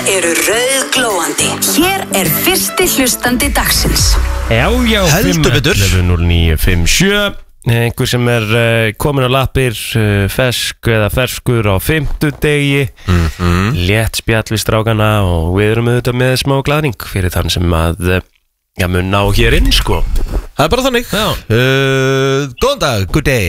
eru rauðglóandi. Hér fyrsti hlustandi dagsins. Já, heldur betur 0957 einhver sem komin á lappir fersk eða ferskur á 50 degi létt spjall við strákana og við erum auðvitað með smá glaðning fyrir þann sem að mun ná hér inn sko. Það bara þannig góðan dag, good day.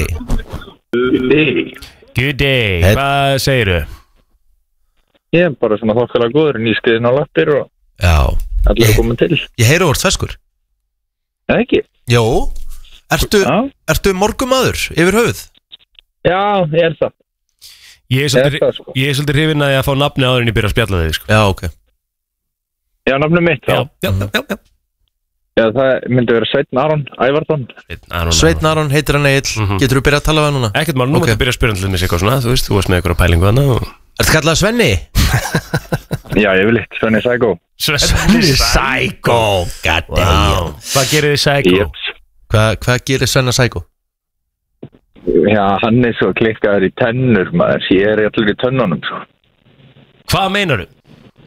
Good day, hvað segiru? Ég bara svona þokkalega góður, nýskiðin á lappir og allir komin til. Ég heyri orð ferskur. Það ekki? Jó, ertu morgumaður yfir höfuð? Já, ég það. Ég svolítið hrifinn að ég að fá nafni áður en ég byrja að spjalla þig sko. Já, ok. Já, nafni mitt þá. Já, það myndi vera Sveinn Aron Ævarsson. Sveinn Aron heitir hann Egill. Getur þú byrjað að tala við hann núna? Ekkert mál, nú mætti byrja að spyrja með sig eitthvað svona. Þú veist, þú varst með eitthvað pælingu þarna. Ertu kallað Svenni? Já, ég vil eitt, Svenni Psycho. Svenni Psycho, god damn. Hvað gerir þið Psycho? Hvað gerir Svenna Psycho? Já, hann svo klikkaður í tennur, maður. Ég allir í tönnunum, svo. Hvað meinar þú?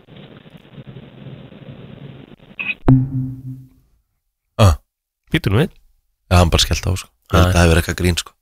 Býtur nú við? Já, hann bara skellt á, sko. Það hefur eitthvað grín, sko.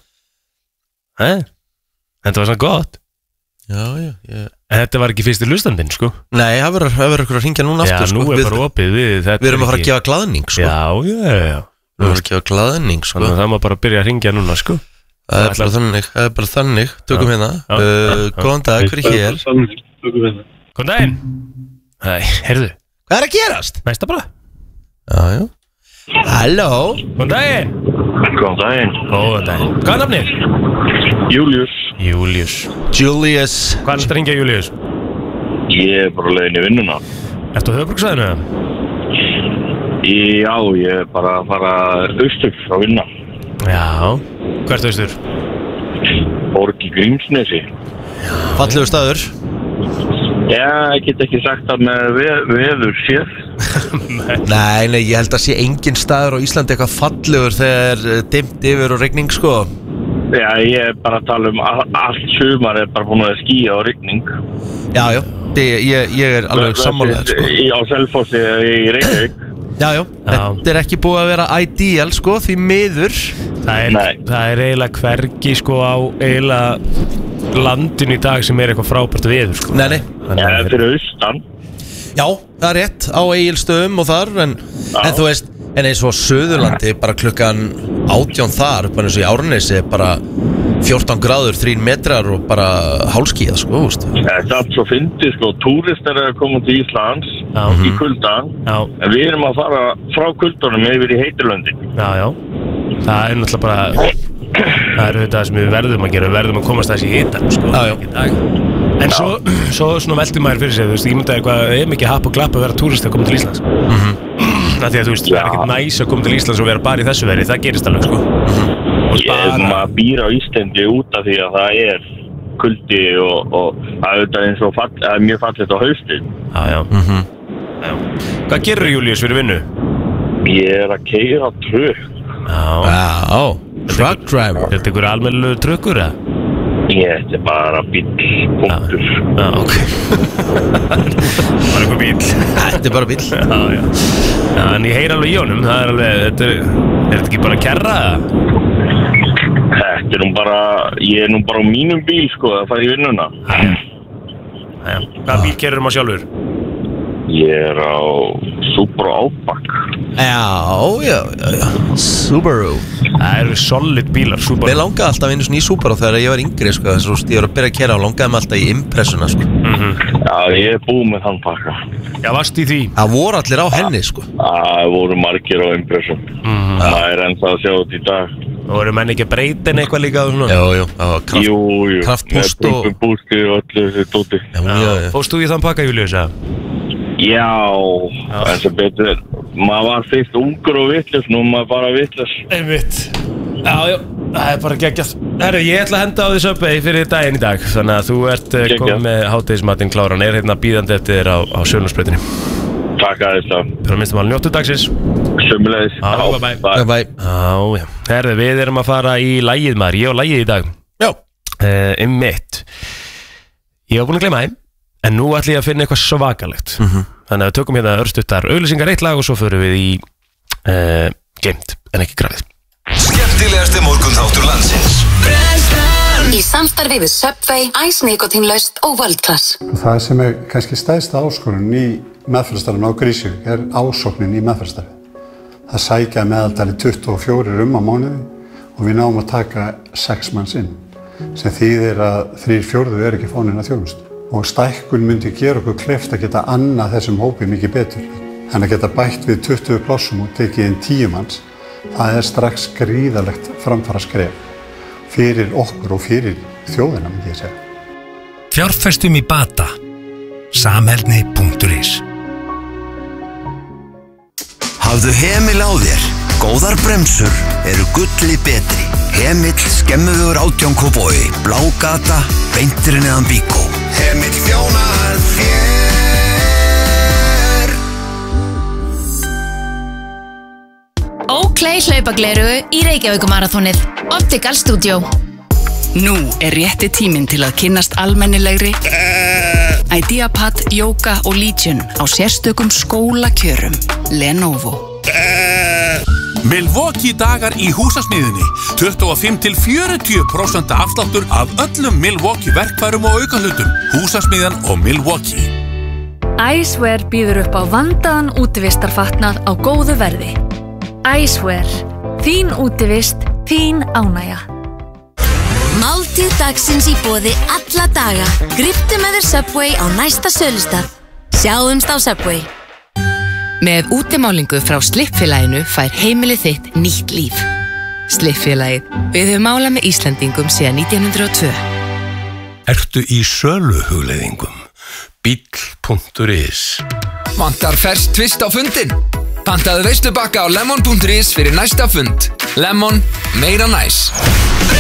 Þetta var svona gott. Já. Þetta var ekki fyrsti hlustandinn, sko. Nei, það verður ykkur að hringja núna aftur, sko. Já, nú bara opið við. Við erum að fara að gefa glaðning, sko. Já. Við erum að fara að gefa glaðning, sko. Þannig að það má bara byrja að hringja núna, sko. Það er bara þannig. Tökum hérna. Góðan dag, hver hér? Góðan daginn. Heyrðu. Hvað að gerast? Næsta bara. Já. Halló. Góðan daginn. Góðan daginn. Góðan daginn. Hvað er nafnið? Július. Julius. Hvað er þetta að ringja Július? Ég bara leiðin í vinnuna. Ertu á höfuðbruksvæðinu? Já, ég bara að fara austur frá vinna. Já. Hvert austur? Borg í Grímsnesi. Fallegu staður. Já, ég get ekki sagt það með veður séð. Nei, ég held að sé engin staður á Íslandi eitthvað fallegur þegar dimmt yfir og rigning, sko. Já, ég bara að tala allt sumar bara búin að skýja og rigning. Já, ég alveg sammálaður, sko. Á Selfossi í Reykjavík. Já, þetta ekki búið að vera ideal, sko, því miður. Það eiginlega hvergi, sko, á eiginlega landin í dag sem eitthvað frábært veður, sko. Nei. Já, fyrir austan. Já, það er rétt á Egilsstöðum og þar, en þú veist, en eins og Suðurlandi, bara klukkan 18 þar, bara eins og í Árnesi, bara 14 gráður, 3 metrar og bara hálskíða, sko, veist. Það er allt svo fyndið, sko, túristar að koma til Íslands í kuldan, en við erum að fara frá kuldunum yfir í heitilöndin. Já, það er náttúrulega bara, það er þetta sem við verðum að gera, við verðum að komast þessi í hitan, sko, í dag. En svo svona veldur maður fyrir sig, þú veist, ég myndi að eitthvað mikið happ og glapp að vera túrist að koma til Íslands. Það því að þú veist, það er ekkert næs að koma til Íslands og vera bara í þessu veðri, það gerist alveg, sko. Maður býr á Íslandi út af því að það er kuldi og það er eins og mjög fallegt á haustin. Já. Hvað gerir Július fyrir vinnu? Ég er að keyra trukk. Já, truck driver. Er þetta ykkur almennilegur trukkur, eða? Þetta er bara bíll, punktur. Já, ok. Bara ykkur bíll. Þetta er bara bíll. Já, en ég heyr alveg í honum, það er alveg, er þetta ekki bara að kerra, eða? Þetta er bara, ég er bara á mínum bíl, sko, að fara í vinnuna. Já. Hvaða bíl kerur maður sjálfur? Ég er á Subaru Outback. Já, Subaru. Það eru solid bílar, Subaru. Mér langaði alltaf einu svona í Subaru þegar ég var yngri, sko. Þess að ég var að byrja að kera og langaði mig alltaf í Impressuna, sko. Já, ég er búið með þann pakka. Já, varst í því? Það voru allir á henni, sko. Það voru margir á Impressun. Það er ennþá að sjá þetta í dag. Og voru menn ekki að breyta en eitthvað líka? Jú, kraftpúst og... Með pústi og öllu þessi tóti. Fórst þú í þann pakka, Július, eða? Já, en sem betur, maður var fyrst ungur og vitlaus, nú maður bara vitlaus. Einmitt. Já, það er bara geggjað. Herru, ég ætla að henda á því Subway fyrir daginn í dag, þannig að þú ert komið með hádegismatinn kláran, er hérna bíðandi eftir þér á Sölundsbrautinni. Takk aðeins það. Fyrir að minnstum alveg njóttu dagsins. Sömulegis. Bye. Já. Herru, við erum að fara í lagið maður, ég á lagið í dag. Já. Einmitt. Ég var búin að gleyma þeim. En nú ætlum ég að finna eitthvað svakalegt Þannig að við tökum hérna örstuttar auglýsingar eitt lag og svo förum við í geimt en ekki grafið Skemmtilegasti morgunþáttur landsins Í samstarfi við Subway, Ice Nikotinlaust og World Class Það sem kannski stærsta áskorun í meðferðarstarfinu á Grísvík ásóknin í meðferðarstarfi Það sækja meðaltali 24 á mánuði og við náum að taka 6 manns inn sem þýðir að 3/4 ekki fánin að þjónustu og stækkun myndi gera okkur kleift að geta annað þessum hópi mikið betur en að geta bætt við 20 plássum og tekið inn 10 manns það strax gríðarlegt framfara skref fyrir okkur og fyrir þjóðina myndi ég segja Fjárfestum í bata Samheldni.is Hafðu hemil á þér Góðar bremsur eru gulli betri Hemill skemmuður 18 Kópavogi Blágata, beinturinn eðan Bíkó Hemill þjónar þér Oakley hlaupaglerugu í Reykjavíkumarathonið Optical Studio Nú rétti tíminn til að kynnast almennilegri Ideapad, Yoga og Legion á sérstökum skólakjörum Lenovo Milwaukee dagar í húsasmiðjunni 25-40% afsláttur af öllum Milwaukee verkfærum og aukahlutum Húsasmiðjan og Milwaukee Icewear býður upp á vandaðan útivistarfatnað á góðu verði Icewear, þín útivist, þín ánægja Máltíð dagsins í boði alla daga Gríptu með þér Subway á næsta sölustað Sjáumst á Subway Með útimálingu frá Slippfélaginu fær heimilið þitt nýtt líf. Slippfélagið, við höfum málað með Íslendingum síðan 1902. Ertu í söluhugleiðingum? Bíll.is Vantar ferskt tvist á fundin? Pantaðu veislubakka á lemon.is fyrir næsta fund. Lemon, meira næs.